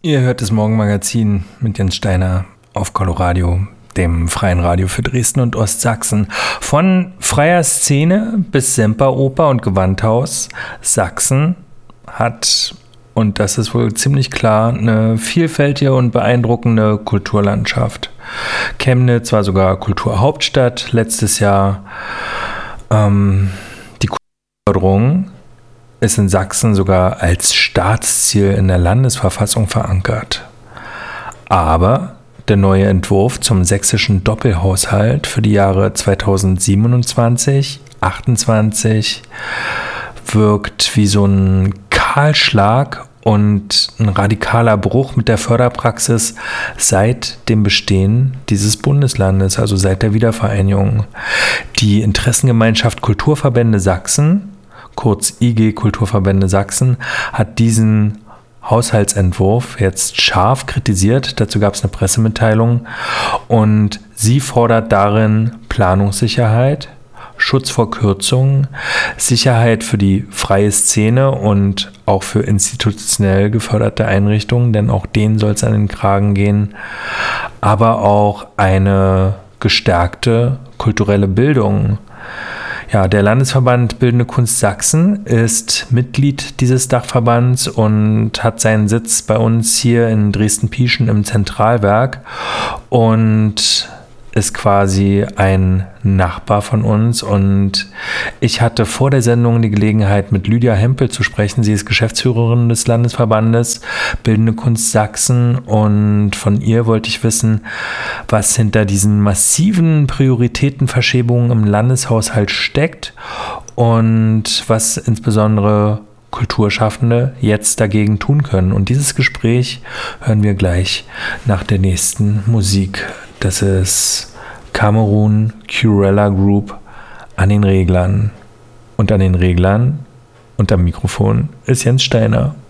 Ihr hört das Morgenmagazin mit Jens Steiner auf Coloradio, dem freien Radio für Dresden und Ostsachsen. Von freier Szene bis Semperoper und Gewandhaus. Sachsen hat, und das ist wohl ziemlich klar, eine vielfältige und beeindruckende Kulturlandschaft. Chemnitz war sogar Kulturhauptstadt letztes Jahr. Die Kulturförderung ist in Sachsen sogar als Staatsziel in der Landesverfassung verankert. Aber der neue Entwurf zum sächsischen Doppelhaushalt für die Jahre 2027, 2028 wirkt wie so ein Kahlschlag und ein radikaler Bruch mit der Förderpraxis seit dem Bestehen dieses Bundeslandes, also seit der Wiedervereinigung. Die Interessengemeinschaft Kulturverbände Sachsen, kurz IG Kulturverbände Sachsen, hat diesen Haushaltsentwurf jetzt scharf kritisiert. Dazu gab es eine Pressemitteilung und sie fordert darin Planungssicherheit, Schutz vor Kürzungen, Sicherheit für die freie Szene und auch für institutionell geförderte Einrichtungen, denn auch denen soll es an den Kragen gehen, aber auch eine gestärkte kulturelle Bildung. Ja, der Landesverband Bildende Kunst Sachsen ist Mitglied dieses Dachverbands und hat seinen Sitz bei uns hier in Dresden-Pieschen im Zentralwerk und ist quasi ein Nachbar von uns. Und ich hatte vor der Sendung die Gelegenheit, mit Lydia Hempel zu sprechen. Sie ist Geschäftsführerin des Landesverbandes Bildende Kunst Sachsen und von ihr wollte ich wissen, was hinter diesen massiven Prioritätenverschiebungen im Landeshaushalt steckt und was insbesondere Kulturschaffende jetzt dagegen tun können. Und dieses Gespräch hören wir gleich nach der nächsten Musik. Das ist Kamerun Curella Group an den Reglern. Und an den Reglern und am Mikrofon ist Jens Steiner.